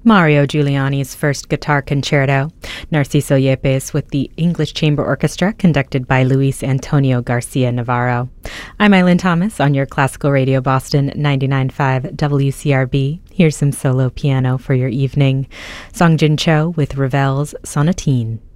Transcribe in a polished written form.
Mario Giuliani's first guitar concerto, Narciso Yepes with the English Chamber Orchestra conducted by Luis Antonio Garcia Navarro. I'm Eileen Thomas on your Classical Radio Boston 99.5 WCRB. Here's some solo piano for your evening. Song Jin Cho with Ravel's Sonatine.